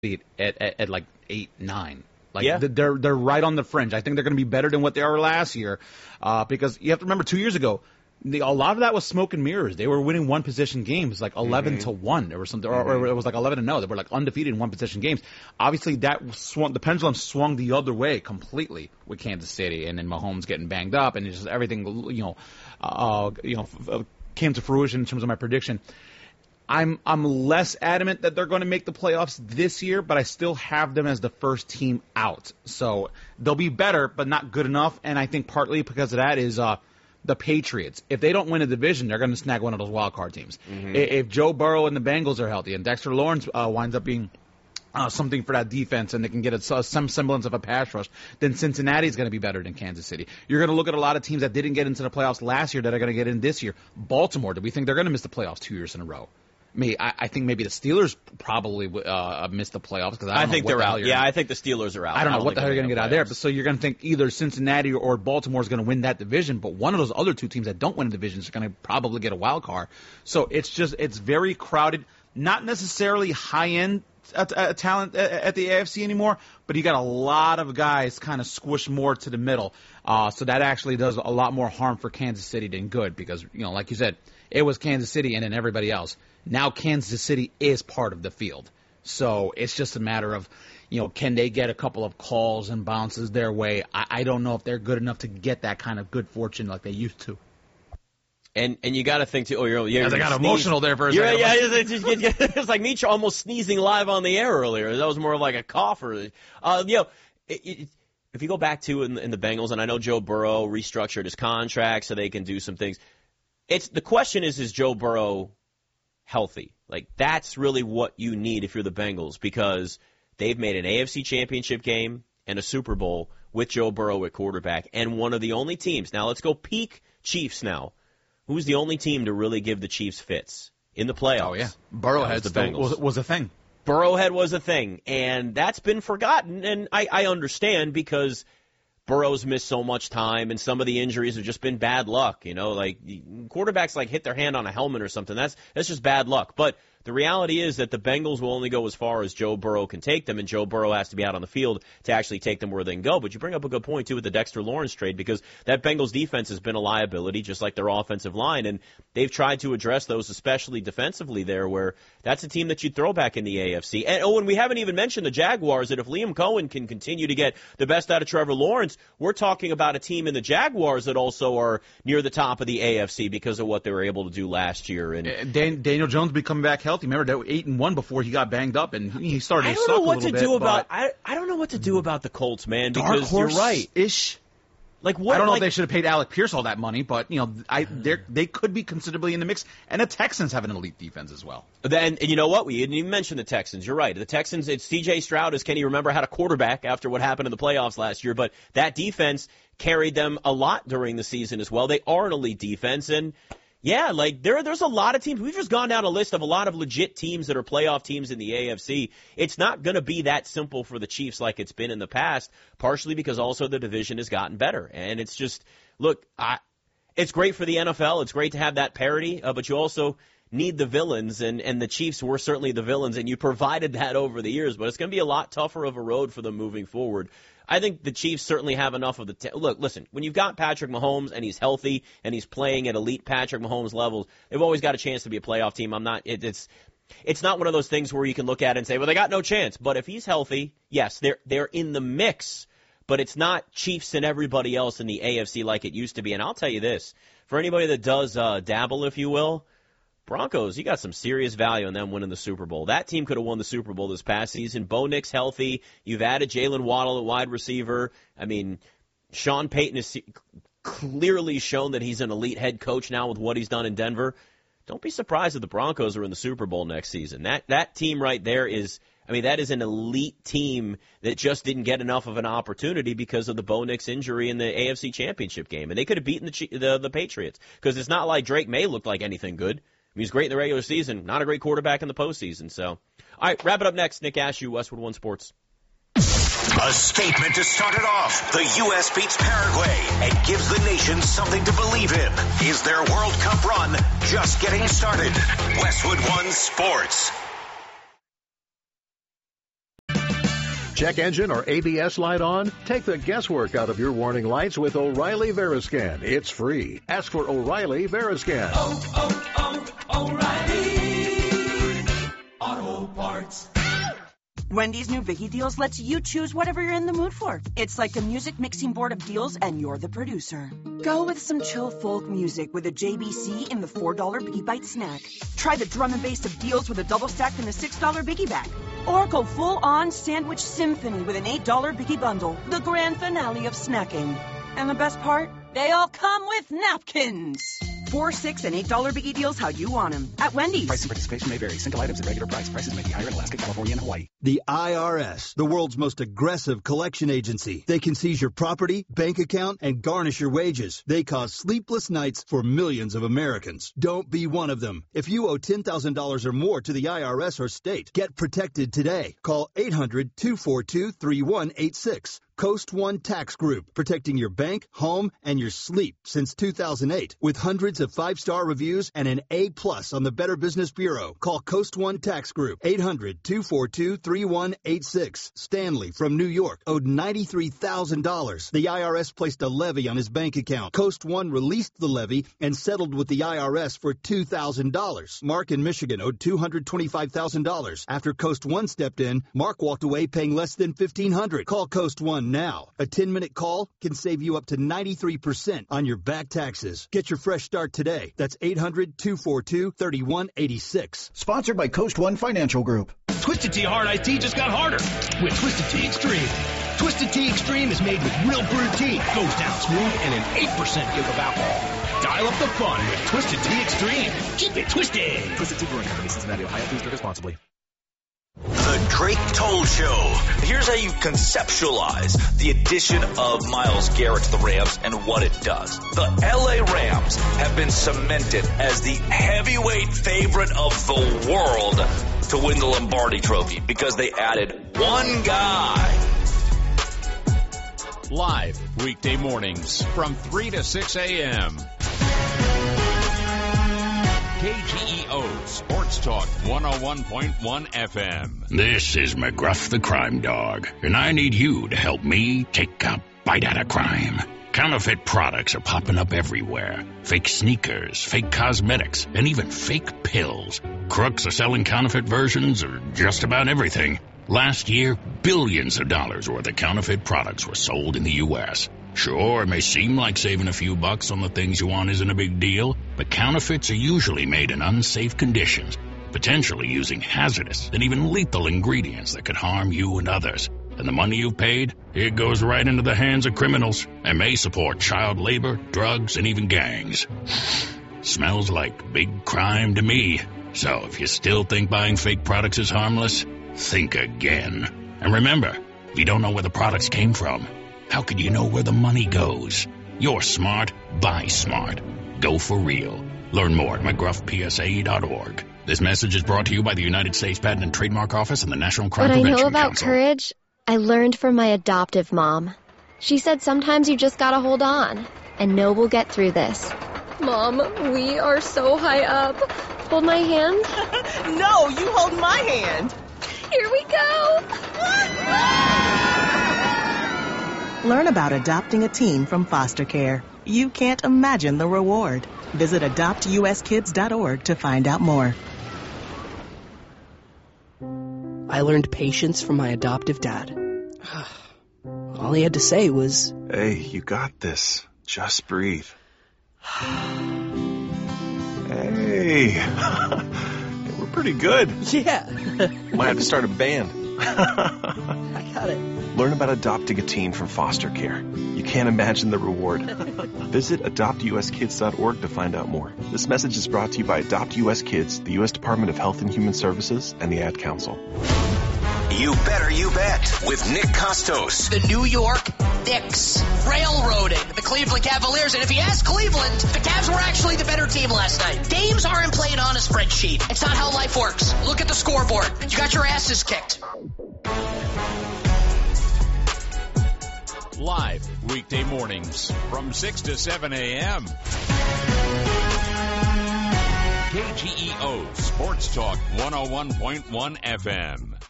at like 8-9. Like Yeah. they're right on the fringe. I think they're going to be better than what they were last year, because you have to remember 2 years ago, a lot of that was smoke and mirrors. They were winning one possession games, like 11-1 or something, or it was like 11-0. They were like undefeated in one possession games. Obviously, the pendulum swung the other way completely with Kansas City, and then Mahomes getting banged up, and it's just everything came to fruition in terms of my prediction. I'm less adamant that they're going to make the playoffs this year, but I still have them as the first team out. So they'll be better, but not good enough. And I think partly because of that is the Patriots. If they don't win a division, they're going to snag one of those wild card teams. If Joe Burrow and the Bengals are healthy and Dexter Lawrence winds up being something for that defense and they can get some semblance of a pass rush, then Cincinnati is going to be better than Kansas City. You're going to look at a lot of teams that didn't get into the playoffs last year that are going to get in this year. Baltimore, do we think they're going to miss the playoffs 2 years in a row? I think maybe the Steelers probably missed the playoffs because I think they're out. Yeah, I think the Steelers are out. I don't know what the hell you're going to get out of there. But so you're going to think either Cincinnati or Baltimore is going to win that division, but one of those other two teams that don't win the division is going to probably get a wild card. So it's very crowded. Not necessarily high end talent at the AFC anymore, but you got a lot of guys kind of squished more to the middle. So that actually does a lot more harm for Kansas City than good because like you said, it was Kansas City and then everybody else. Now Kansas City is part of the field. So it's just a matter of, can they get a couple of calls and bounces their way? I don't know if they're good enough to get that kind of good fortune like they used to. And you got to think too. I got emotional there for a second. Yeah, it's like me almost sneezing live on the air earlier. That was more like a cough. If you go back to in the Bengals, and I know Joe Burrow restructured his contract so they can do some things. The question is Joe Burrow healthy? Like that's really what you need if you're the Bengals because they've made an AFC Championship game and a Super Bowl with Joe Burrow at quarterback, and one of the only teams. Now let's go peak Chiefs now. Who's the only team to really give the Chiefs fits in the playoffs? Oh, yeah. Burrowhead was a thing. Burrowhead was a thing, and that's been forgotten, and I understand because Burrow's missed so much time, and some of the injuries have just been bad luck. Like quarterbacks hit their hand on a helmet or something. That's just bad luck. But the reality is that the Bengals will only go as far as Joe Burrow can take them, and Joe Burrow has to be out on the field to actually take them where they can go. But you bring up a good point, too, with the Dexter Lawrence trade, because that Bengals defense has been a liability, just like their offensive line, and they've tried to address those, especially defensively there, where that's a team that you'd throw back in the AFC. And we haven't even mentioned the Jaguars, that if Liam Cohen can continue to get the best out of Trevor Lawrence, we're talking about a team in the Jaguars that also are near the top of the AFC because of what they were able to do last year. And Daniel Jones be coming back healthy. Remember, they were 8-1 before he got banged up, and he started to suck a little bit. I don't know what to do about the Colts, man, because you're right. Ish. Like what? I don't know if they should have paid Alec Pierce all that money, but they could be considerably in the mix. And the Texans have an elite defense as well. And you know what? We didn't even mention the Texans. You're right. The Texans. It's C.J. Stroud, as Kenny remember, had a quarterback after what happened in the playoffs last year. But that defense carried them a lot during the season as well. They are an elite defense, and yeah, there's a lot of teams. We've just gone down a list of a lot of legit teams that are playoff teams in the AFC. It's not going to be that simple for the Chiefs like it's been in the past, partially because also the division has gotten better. And it's just, look, it's great for the NFL. It's great to have that parity, but you also need the villains, and the Chiefs were certainly the villains, and you provided that over the years. But it's going to be a lot tougher of a road for them moving forward. I think the Chiefs certainly have enough of the look, listen, when you've got Patrick Mahomes and he's healthy and he's playing at elite Patrick Mahomes levels, they've always got a chance to be a playoff team. It's not one of those things where you can look at it and say, well, they got no chance. But if he's healthy, yes, they're in the mix. But it's not Chiefs and everybody else in the AFC like it used to be. And I'll tell you this, for anybody that does dabble, if you will, Broncos, you got some serious value in them winning the Super Bowl. That team could have won the Super Bowl this past season. Bo Nix healthy. You've added Jalen Waddle at wide receiver. I mean, Sean Payton has clearly shown that he's an elite head coach now with what he's done in Denver. Don't be surprised if the Broncos are in the Super Bowl next season. That team right there is, that is an elite team that just didn't get enough of an opportunity because of the Bo Nix injury in the AFC Championship game. And they could have beaten the Patriots because it's not like Drake May looked like anything good. He's great in the regular season, not a great quarterback in the postseason. So, all right, wrap it up next. Nick Ashew, Westwood One Sports. A statement to start it off. The U.S. beats Paraguay and gives the nation something to believe in. Is their World Cup run just getting started? Westwood One Sports. Check engine or ABS light on? Take the guesswork out of your warning lights with O'Reilly Veriscan. It's free. Ask for O'Reilly Veriscan. O'Reilly Auto Parts. Wendy's new Biggie Deals lets you choose whatever you're in the mood for. It's like a music mixing board of deals, and you're the producer. Go with some chill folk music with a JBC in the $4 Biggie Bite snack. Try the drum and bass of deals with a double stack in the $6 Biggie bag. Or go full-on sandwich symphony with an $8 Biggie bundle, the grand finale of snacking. And the best part? They all come with napkins. $4, $6, and $8 Biggie Deals how you want them. At Wendy's. Price and participation may vary. Single items at regular price. Prices may be higher in Alaska, California, and Hawaii. The IRS, the world's most aggressive collection agency. They can seize your property, bank account, and garnish your wages. They cause sleepless nights for millions of Americans. Don't be one of them. If you owe $10,000 or more to the IRS or state, get protected today. Call 800-242-3186. Coast One Tax Group, protecting your bank, home, and your sleep since 2008. With hundreds of 5-star reviews and an A+ on the Better Business Bureau. Call Coast One Tax Group, 800-242-3186. Stanley from New York owed $93,000. The IRS placed a levy on his bank account. Coast One released the levy and settled with the IRS for $2,000. Mark in Michigan owed $225,000. After Coast One stepped in, Mark walked away paying less than $1,500. Call Coast One now. A 10-minute call can save you up to 93% on your back taxes. Get your fresh start today. That's 800-242-3186. Sponsored by Coast One Financial Group. Twisted Tea Hard Iced Tea just got harder with Twisted Tea Extreme. Twisted Tea Extreme is made with real brewed tea, goes down smooth, and an 8% give of alcohol. Dial up the fun with Twisted Tea Extreme. Keep it twisted. Twisted Tea Brewing Company, Cincinnati, Ohio. Please drink responsibly. The Drake Toll Show. Here's how you conceptualize the addition of Myles Garrett to the Rams and what it does. The LA Rams have been cemented as the heavyweight favorite of the world to win the Lombardi Trophy because they added one guy. Live weekday mornings from 3 to 6 a.m. KGEO Sports Talk 101.1 FM. This is McGruff the Crime Dog, and I need you to help me take a bite out of crime. Counterfeit products are popping up everywhere. Fake sneakers, fake cosmetics, and even fake pills. Crooks are selling counterfeit versions of just about everything. Last year, billions of dollars worth of counterfeit products were sold in the U.S. Sure, it may seem like saving a few bucks on the things you want isn't a big deal, but counterfeits are usually made in unsafe conditions, potentially using hazardous and even lethal ingredients that could harm you and others. And the money you've paid, it goes right into the hands of criminals and may support child labor, drugs, and even gangs. Smells like big crime to me. So if you still think buying fake products is harmless, think again. And remember, if you don't know where the products came from, how could you know where the money goes? You're smart, buy smart. Go for real. Learn more at McGruffPSA.org. This message is brought to you by the United States Patent and Trademark Office and the National Crime Prevention Council. What I know about courage, I learned from my adoptive mom. She said sometimes you just gotta hold on and know we'll get through this. Mom, we are so high up. Hold my hand. No, you hold my hand. Here we go. Learn about adopting a teen from foster care. You can't imagine the reward. Visit adoptuskids.org to find out more. I learned patience from my adoptive dad. All he had to say was, "Hey, you got this. Just breathe." Hey, we're pretty good. Yeah. Might have to start a band. I got it. Learn about adopting a teen from foster care. You can't imagine the reward. Visit adoptuskids.org to find out more. This message is brought to you by Adopt U.S. Kids, the U.S. Department of Health and Human Services, and the Ad Council. You Better You Bet with Nick Costos. The New York Knicks railroading the Cleveland Cavaliers. And if you ask Cleveland, the Cavs were actually the better team last night. Games aren't played on a spreadsheet. It's not how life works. Look at the scoreboard. You got your asses kicked. Live weekday mornings from 6 to 7 a.m. KGEO Sports Talk 101.1 FM.